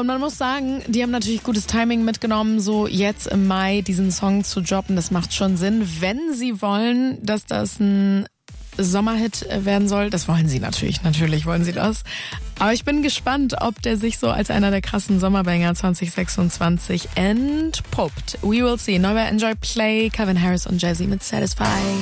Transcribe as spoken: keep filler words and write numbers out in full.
und man muss sagen, die haben natürlich gutes Timing mitgenommen, so jetzt im Mai diesen Song zu droppen. Das macht schon Sinn, wenn sie wollen, dass das ein Sommerhit werden soll. Das wollen sie natürlich, natürlich wollen sie das. Aber ich bin gespannt, ob der sich so als einer der krassen Sommerbanger zwanzig sechsundzwanzig entpuppt. We will see. Neu bei Enjoy Play, Calvin Harris und Jay-Z mit Satisfy.